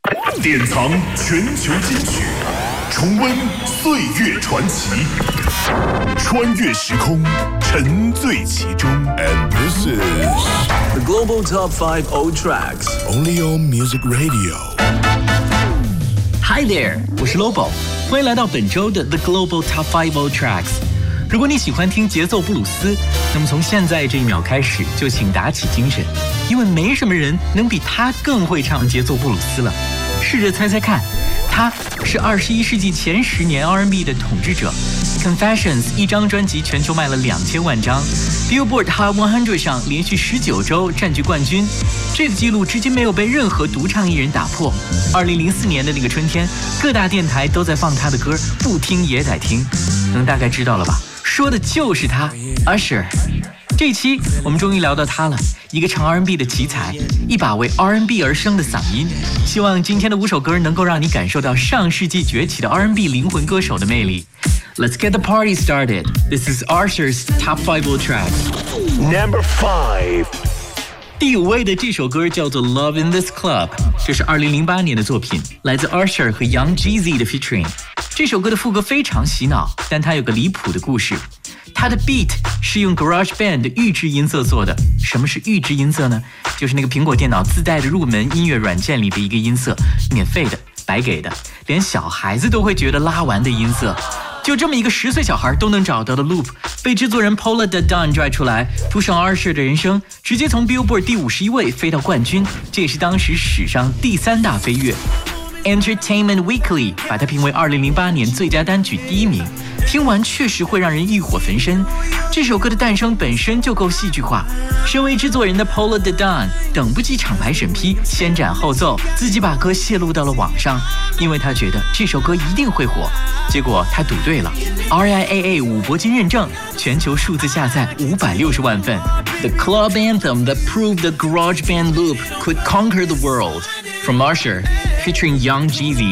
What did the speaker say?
典藏全球金曲，重温岁月传奇，穿越时空，沉醉其中。And this is the Global Top 5 Old Tracks, only on Music Radio. Hi there， 我是 Lobo， 欢迎来到本周的 The Global Top 5 Old Tracks。如果你喜欢听节奏布鲁斯，那么从现在这一秒开始就请打起精神，因为没什么人能比他更会唱节奏布鲁斯了。试着猜猜看，他是21世纪前10年 R&B 的统治者。Confessions 一张专辑全球卖了2000万张 ，Billboard Hot 100上连续19周占据冠军，这个记录至今没有被任何独唱艺人打破。2004年的那个春天，各大电台都在放他的歌，不听也得听，能大概知道了吧？说的就是他 Usher。 这一期我们终于聊到他了，一个唱 R&B 的奇才，一把为 R&B 而生的嗓音。希望今天的5首歌能够让你感受到上世纪崛起的 R&B 灵魂歌手的魅力。 Let's get the party started. This is Usher's Top 5 Old Tracks. Number 5. 第5位的这首歌叫做 Love in This Club， 这是2008年的作品，来自 Usher 和 Young Jeezy 的 featuring。 这首歌的副歌非常洗脑，但它有个离谱的故事。它的 beat 是用 GarageBand 的预制音色做的。什么是预制音色呢？就是那个苹果电脑自带的入门音乐软件里的一个音色，免费的，白给的，连小孩子都会觉得拉完的音色。就这么一个10岁小孩都能找到的 loop， 被制作人 Paula Deen 拽出来，铺上 Usher 的人生，直接从 Billboard 第51位飞到冠军，这也是当时史上第3大飞跃。Entertainment Weekly 把它评为2008年最佳单曲第1名，听完确实会让人欲火焚身。这首歌的诞生本身就够戏剧化，身为制作人的 Paula Deen 等不及厂牌审批，先斩后奏，自己把歌泄露到了网上，因为他觉得这首歌一定会火。结果他赌对了 ，RIAA 5铂金认证，全球数字下载560万份。The club anthem that proved the GarageBand loop could conquer the world. From Usher, featuring Young Jeezy.